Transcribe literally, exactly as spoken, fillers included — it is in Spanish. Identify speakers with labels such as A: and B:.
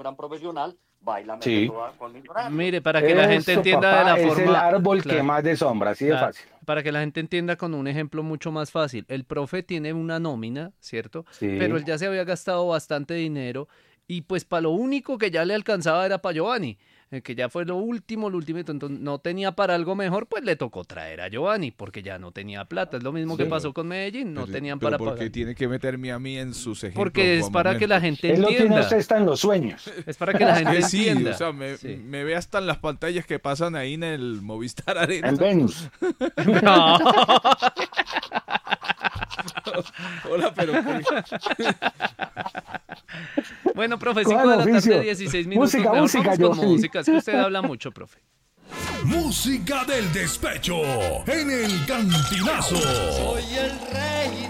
A: gran profesional, va y la mete
B: Sí.
A: toda con Millonarios.
C: Mire, para que la gente
B: Eso,
C: entienda de
B: papá,
C: la
B: es
C: forma...
B: el árbol
C: claro,
B: que más de sombra, así de
C: claro,
B: fácil.
C: para que la gente entienda con un ejemplo mucho más fácil. El profe tiene una nómina, ¿cierto? Pero
B: Sí.
C: él ya se había gastado bastante dinero y pues para lo único que ya le alcanzaba era para Giovanni, eh, que ya fue lo último, lo último, entonces no tenía para algo mejor, pues le tocó traer a Giovanni porque ya no tenía plata. Es lo mismo que
B: Sí.
C: pasó con Medellín, no
D: Pero,
C: tenían
D: pero
C: para
D: ¿por qué
C: pagar.
D: tiene que meterme a mí en sus ejemplos?
C: Porque es
D: Juan
C: para
D: Manuel?
C: que la gente
B: Él lo tiene
C: entienda.
B: usted está en los sueños.
C: Es para que la gente
D: Que sí,
C: entienda.
D: o sea, me,
C: Sí.
D: me ve hasta en las pantallas que pasan ahí en el Movistar Arena.
B: En Venus.
C: No.
D: Hola, pero ¿qué?
C: Bueno, profe, cinco
B: Cojan
C: de la tarde,
B: oficio.
C: dieciséis minutos.
B: Música,
C: Mejor
B: música,
C: vamos con
B: Giovanni.
C: música. Es que usted habla mucho, profe.
E: Música del despecho en el Cantinazo.
F: Soy el rey